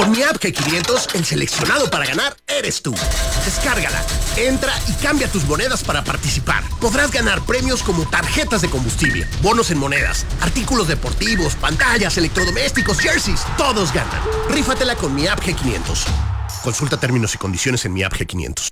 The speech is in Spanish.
Con mi app G500, el seleccionado para ganar eres tú. Descárgala, entra y cambia tus monedas para participar. Podrás ganar premios como tarjetas de combustible, bonos en monedas, artículos deportivos, pantallas, electrodomésticos, jerseys. Todos ganan. Rífatela con mi app G500. Consulta términos y condiciones en mi app G500.